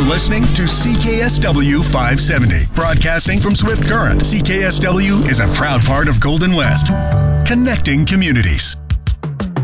listening to CKSW 570. Broadcasting from Swift Current, CKSW is a proud part of Golden West, connecting communities.